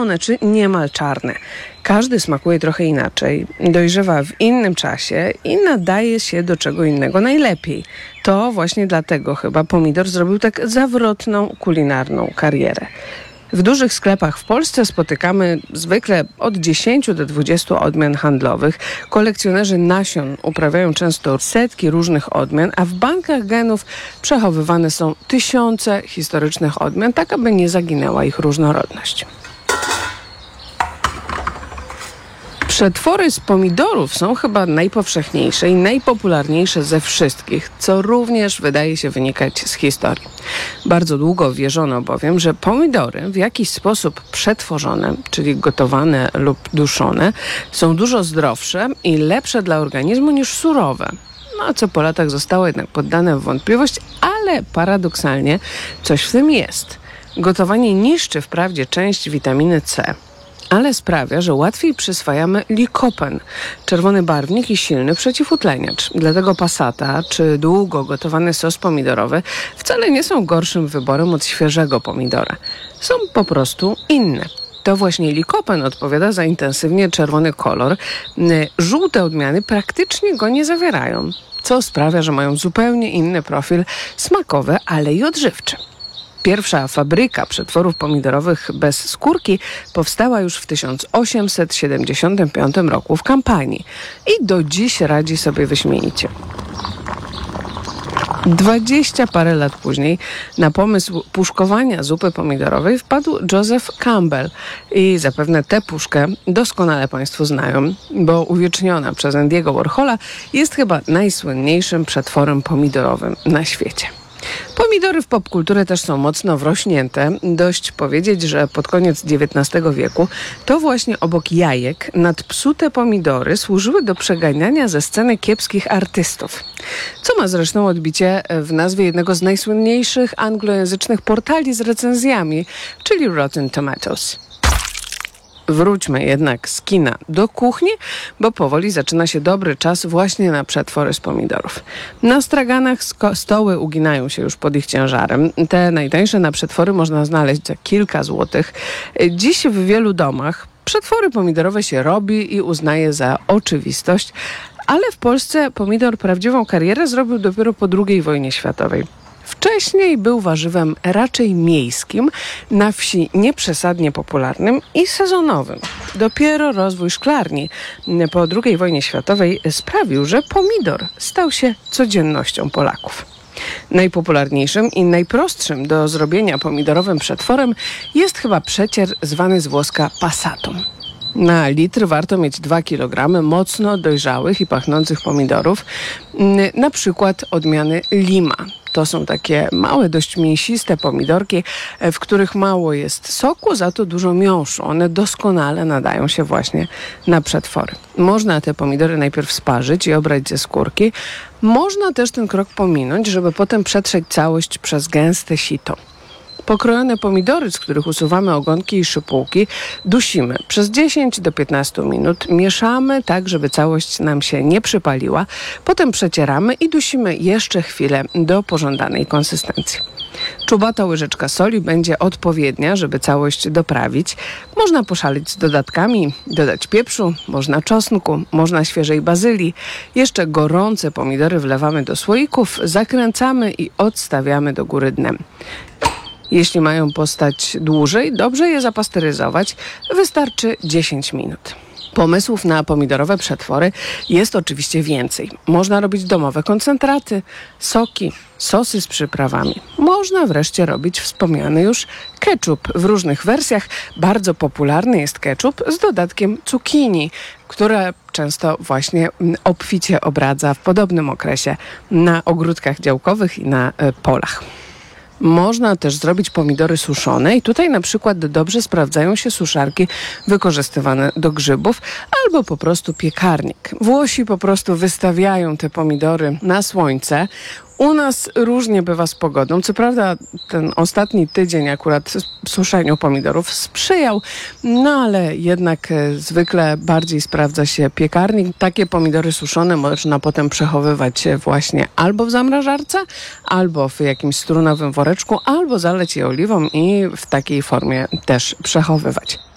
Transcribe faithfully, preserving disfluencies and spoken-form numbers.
zielone czy niemal czarne. Każdy smakuje trochę inaczej, dojrzewa w innym czasie i nadaje się do czego innego najlepiej. To właśnie dlatego chyba pomidor zrobił tak zawrotną kulinarną karierę. W dużych sklepach w Polsce spotykamy zwykle od dziesięciu do dwudziestu odmian handlowych. Kolekcjonerzy nasion uprawiają często setki różnych odmian, a w bankach genów przechowywane są tysiące historycznych odmian, tak aby nie zaginęła ich różnorodność. Przetwory z pomidorów są chyba najpowszechniejsze i najpopularniejsze ze wszystkich, co również wydaje się wynikać z historii. Bardzo długo wierzono bowiem, że pomidory w jakiś sposób przetworzone, czyli gotowane lub duszone, są dużo zdrowsze i lepsze dla organizmu niż surowe. No, co po latach zostało jednak poddane w wątpliwość, ale paradoksalnie coś w tym jest. Gotowanie niszczy wprawdzie część witaminy C, ale sprawia, że łatwiej przyswajamy likopen, czerwony barwnik i silny przeciwutleniacz. Dlatego passata czy długo gotowany sos pomidorowy wcale nie są gorszym wyborem od świeżego pomidora. Są po prostu inne. To właśnie likopen odpowiada za intensywnie czerwony kolor. Żółte odmiany praktycznie go nie zawierają, co sprawia, że mają zupełnie inny profil smakowy, ale i odżywczy. Pierwsza fabryka przetworów pomidorowych bez skórki powstała już w tysiąc osiemset siedemdziesiątym piątym roku w Kampanii i do dziś radzi sobie wyśmienicie. Dwadzieścia parę lat później na pomysł puszkowania zupy pomidorowej wpadł Joseph Campbell i zapewne tę puszkę doskonale Państwo znają, bo uwieczniona przez Andy'ego Warhola jest chyba najsłynniejszym przetworem pomidorowym na świecie. Pomidory w popkulturę też są mocno wrośnięte. Dość powiedzieć, że pod koniec dziewiętnastego wieku to właśnie obok jajek nadpsute pomidory służyły do przeganiania ze sceny kiepskich artystów. Co ma zresztą odbicie w nazwie jednego z najsłynniejszych anglojęzycznych portali z recenzjami, czyli Rotten Tomatoes. Wróćmy jednak z kina do kuchni, bo powoli zaczyna się dobry czas właśnie na przetwory z pomidorów. Na straganach sko- stoły uginają się już pod ich ciężarem. Te najtańsze na przetwory można znaleźć za kilka złotych. Dziś w wielu domach przetwory pomidorowe się robi i uznaje za oczywistość, ale w Polsce pomidor prawdziwą karierę zrobił dopiero po drugiej wojnie światowej. Wcześniej był warzywem raczej miejskim, na wsi nieprzesadnie popularnym i sezonowym. Dopiero rozwój szklarni po drugiej wojnie światowej sprawił, że pomidor stał się codziennością Polaków. Najpopularniejszym i najprostszym do zrobienia pomidorowym przetworem jest chyba przecier zwany z włoska passatą. Na litr warto mieć dwa kilogramy mocno dojrzałych i pachnących pomidorów, na przykład odmiany Lima. To są takie małe, dość mięsiste pomidorki, w których mało jest soku, za to dużo miąższu. One doskonale nadają się właśnie na przetwory. Można te pomidory najpierw sparzyć i obrać ze skórki. Można też ten krok pominąć, żeby potem przetrzeć całość przez gęste sito. Pokrojone pomidory, z których usuwamy ogonki i szypułki, dusimy przez dziesięć do piętnastu minut. Mieszamy tak, żeby całość nam się nie przypaliła. Potem przecieramy i dusimy jeszcze chwilę do pożądanej konsystencji. Czubata łyżeczka soli będzie odpowiednia, żeby całość doprawić. Można poszaleć z dodatkami, dodać pieprzu, można czosnku, można świeżej bazylii. Jeszcze gorące pomidory wlewamy do słoików, zakręcamy i odstawiamy do góry dnem. Jeśli mają postać dłużej, dobrze je zapasteryzować. Wystarczy dziesięć minut. Pomysłów na pomidorowe przetwory jest oczywiście więcej. Można robić domowe koncentraty, soki, sosy z przyprawami. Można wreszcie robić wspomniany już ketchup w różnych wersjach. Bardzo popularny jest ketchup z dodatkiem cukinii, które często właśnie obficie obradza w podobnym okresie na ogródkach działkowych i na y, polach. Można też zrobić pomidory suszone i tutaj na przykład dobrze sprawdzają się suszarki wykorzystywane do grzybów albo po prostu piekarnik. Włosi po prostu wystawiają te pomidory na słońce. U nas różnie bywa z pogodą. Co prawda ten ostatni tydzień akurat suszeniu pomidorów sprzyjał, no ale jednak e, zwykle bardziej sprawdza się piekarnik. Takie pomidory suszone można potem przechowywać właśnie albo w zamrażarce, albo w jakimś strunowym woreczku, albo zaleć je oliwą i w takiej formie też przechowywać.